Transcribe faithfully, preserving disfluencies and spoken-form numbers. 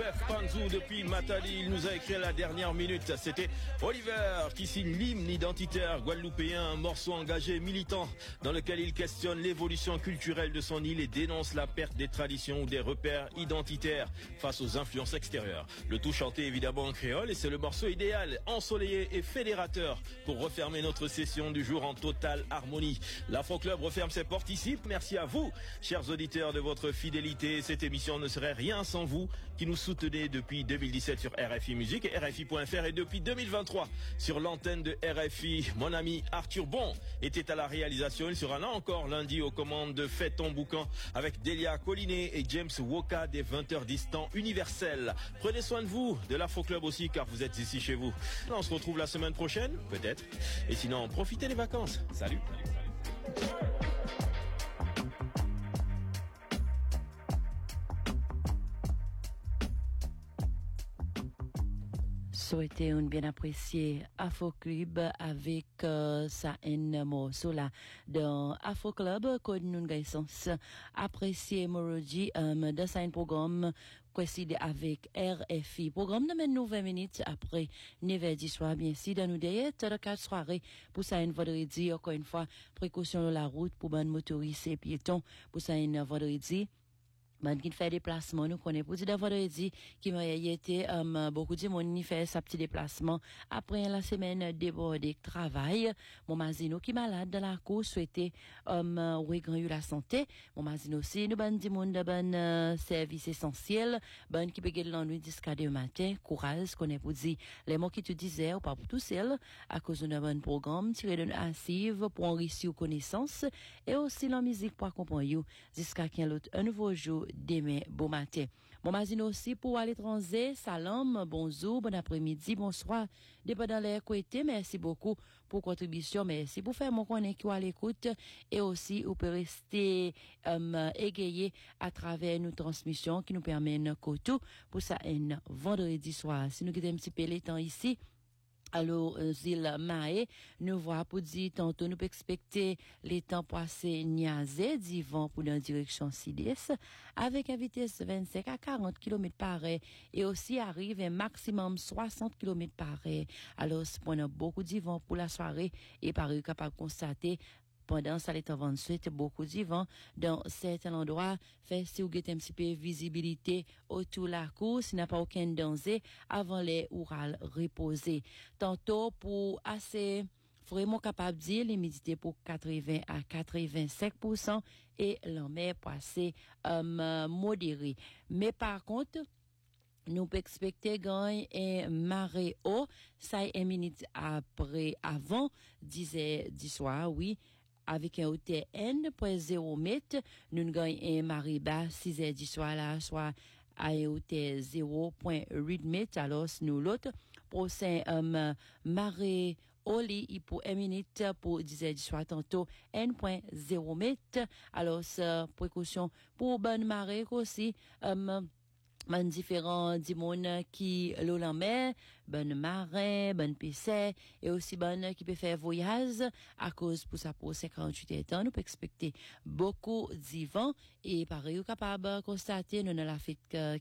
Pef Panzou depuis Matadi, il nous a écrit à la dernière minute. C'était Oliver qui signe l'hymne identitaire guadeloupéen, un morceau engagé militant dans lequel il questionne l'évolution culturelle de son île et dénonce la perte des traditions ou des repères identitaires face aux influences extérieures. Le tout chanté évidemment en créole et c'est le morceau idéal, ensoleillé et fédérateur pour refermer notre session du jour en totale harmonie. L'Afro Club referme ses portes ici. Merci à vous, chers auditeurs, de votre fidélité. Cette émission ne serait rien sans vous qui nous soutenez depuis deux mille dix-sept sur R F I Musique et R F I point F R et depuis deux mille vingt-trois sur l'antenne de R F I. Mon ami Arthur Bon était à la réalisation. Il sera là encore lundi aux commandes de Fais ton boucan avec Delia Collinet et James Woka des vingt heures dix temps universel. Prenez soin de vous, de l'Afro Club aussi, car vous êtes ici chez vous. On se retrouve la semaine prochaine, peut-être. Et sinon, profitez des vacances. Salut. Souhaiter une bien appréciée Afro Club avec euh, ça un morceau là dans Afro Club que nous gagnons apprécier Moroji um, dans un programme coïncide avec R F I programme de nous vingt minutes après neuf heures du soir bien sûr dans nous derrière quatre soirées pour ça une vendredi encore une fois précaution de la route pour bonne motoristes et piétons pour ça une vendredi. Ben, qui fait déplacement, nous connaissons pour dire vendredi, qui m'a été, um, beaucoup de monde qui fait sa petit déplacement après la semaine débordée travail. Mon mazino qui malade dans la cour souhaitait, um, oui, grand eu la santé. Mon mazino aussi, nous ben, du monde de ben, euh, service essentiel, ben, qui peut gagner l'ennui jusqu'à deux matin, courage, connaît pour dire les mots qui te disaient, ou pas pour tout seul, à cause d'un bon programme, tiré d'une assive pour enrichir aux connaissances, et aussi la musique pour accompagner jusqu'à qu'un autre, un nouveau jour, demain, bon matin. Bon matin aussi pour à l'étranger, salam, bonjour, bon après-midi, bonsoir. Dépendant de l'air côté, merci beaucoup pour contribution, merci pour faire mon connaître qui à l'écoute et aussi vous pouvez rester um, égayé à travers nos transmissions qui nous permettent tout pour ça un vendredi soir. Si nous quittons un petit peu les temps ici, alors, Zil Maé, nous voit pour dire tantôt, nous peut expecter les temps passés niazé, d'Yvan pour la direction sud-est, avec une vitesse vingt-cinq à quarante kilomètres par heure, et aussi arrive un maximum soixante kilomètres par heure. Alors, c'est pour beaucoup d'Yvan pour la soirée, et par eux capable de constater pendant ça les temps vingt-huit beaucoup de vent dans certains endroits fait si vous avez un petit peu visibilité autour de la course, il n'y a pas aucun danger avant les ourals reposés. Tantôt pour assez vraiment capable de dire l'humidité pour quatre-vingts à quatre-vingt-cinq pour cent et la mer passée um, modérée. Mais par contre nous peut expecter gagne et marée haut, ça est une minute après, avant dix heures du soir, oui, avec un hauteur N point zéro mètre, nous gagnons un marée bas six heures du soir là, soit à un hauteur zéro point huit mètre, alors nous l'autre, pour c'est um, marée au lit pour une minute pour dix heures du soir tantôt N point zéro mètre, alors c'est précaution pour bonne marée aussi, um, ben différents dimon qui l'eau en mer, ben marin, ben pêcheur et aussi ben qui peut faire voyage à cause pour ça pour cinquante-huit ans nous peut expecter beaucoup d'ivants et pareil capable constater nous dans la fête